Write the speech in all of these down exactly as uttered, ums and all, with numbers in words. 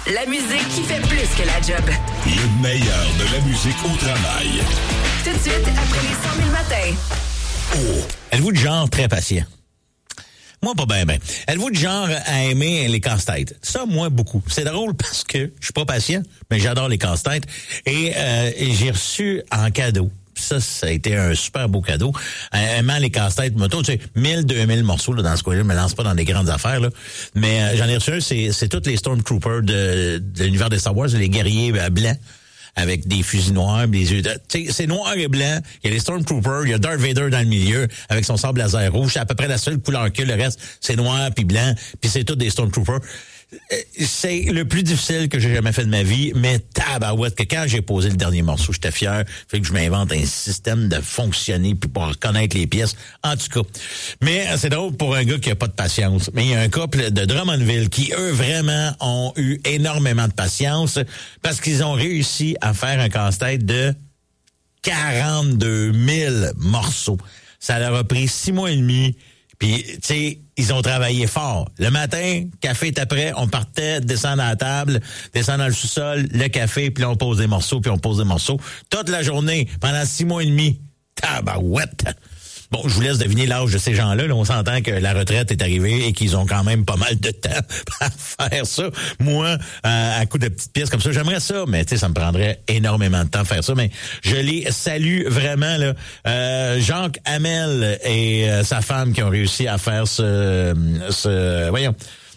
la musique qui fait plus que la job. Le meilleur de la musique au travail. Tout de suite, après les cent mille matins. Oh. Êtes-vous du genre très patient? Moi, pas bien, bien. Êtes-vous du genre à aimer les casse-têtes? Ça, moi, beaucoup. C'est drôle parce que je suis pas patient, mais j'adore les casse-têtes. Et, euh, et j'ai reçu en cadeau. Ça, ça a été un super beau cadeau. Aimant les casse-têtes moto, tu sais, mille, deux mille morceaux là, dans ce coin-là. Je me lance pas dans des grandes affaires, là. Mais euh, j'en ai reçu un, c'est, c'est tous les Stormtroopers de, de l'univers des Star Wars, les guerriers euh, blancs, avec des fusils noirs, des yeux... Tu sais, c'est noir et blanc. Il y a les Stormtroopers, il y a Darth Vader dans le milieu, avec son sabre laser rouge. C'est à peu près la seule couleur que le reste, c'est noir puis blanc, puis c'est tous des Stormtroopers. C'est le plus difficile que j'ai jamais fait de ma vie, mais tabarouette, que quand j'ai posé le dernier morceau, j'étais fier. Fait que je m'invente un système de fonctionner puis pour reconnaître les pièces. En tout cas. Mais c'est drôle pour un gars qui a pas de patience. Mais il y a un couple de Drummondville qui, eux, vraiment ont eu énormément de patience parce qu'ils ont réussi à faire un casse-tête de quarante-deux mille morceaux. Ça leur a pris six mois et demi. Puis, tu sais, ils ont travaillé fort. Le matin, café est après, on partait, descendre à la table, descendre dans le sous-sol, le café, puis là, on pose des morceaux, puis on pose des morceaux. Toute la journée, pendant six mois et demi. Tabarouette! Bon, je vous laisse deviner l'âge de ces gens-là. Là, on s'entend que la retraite est arrivée et qu'ils ont quand même pas mal de temps à faire ça. Moi, euh, à coup de petites pièces comme ça, j'aimerais ça, mais tu sais, ça me prendrait énormément de temps à faire ça. Mais je les salue vraiment, là. Euh, Jacques Hamel et euh, sa femme qui ont réussi à faire ce... ce voyons...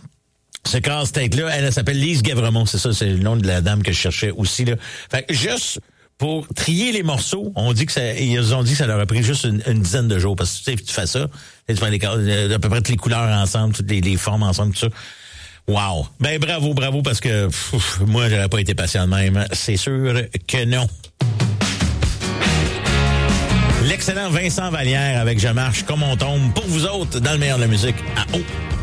Ce casse-tête-là, elle, elle s'appelle Lise Gavremont. C'est ça, c'est le nom de la dame que je cherchais aussi, là. Fait que juste... Pour trier les morceaux, on dit que ça, ils ont dit que ça leur a pris juste une, une dizaine de jours. Parce que tu sais, tu fais ça, tu prends les, à peu près toutes les couleurs ensemble, toutes les, les formes ensemble, tout ça. Wow! Ben bravo, bravo, parce que pff, moi, j'aurais pas été patient de même. C'est sûr que non. L'excellent Vincent Vallière avec Je marche comme on tombe pour vous autres dans le meilleur de la musique à haut.